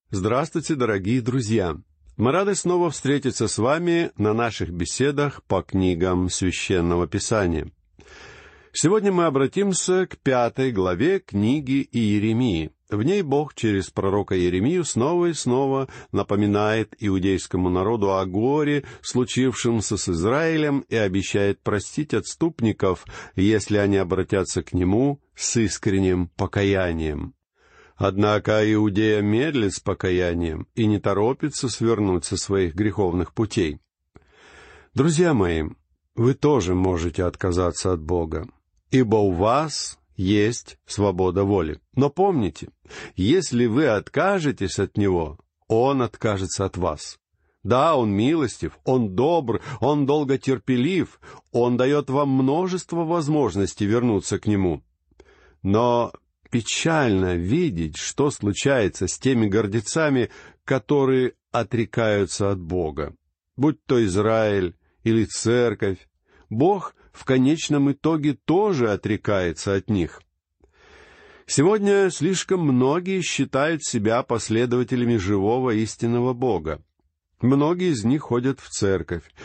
Здравствуйте, дорогие друзья! Мы рады снова встретиться с вами на наших беседах по книгам Священного Писания. Сегодня мы обратимся к 5 главе книги Иеремии. В ней Бог через пророка Иеремию снова и снова напоминает иудейскому народу о горе, случившемся с Израилем, и обещает простить отступников, если они обратятся к Нему с искренним покаянием. Однако Иудея медлит с покаянием и не торопится свернуть со своих греховных путей. Друзья мои, вы тоже можете отказаться от Бога, ибо у вас есть свобода воли. Но помните, если вы откажетесь от Него, Он откажется от вас. Да, Он милостив, Он добр, Он долготерпелив, Он дает вам множество возможностей вернуться к Нему. Но печально видеть, что случается с теми гордецами, которые отрекаются от Бога. Будь то Израиль или Церковь, Бог в конечном итоге тоже отрекается от них. Сегодня слишком многие считают себя последователями живого истинного Бога. Многие из них ходят в церковь,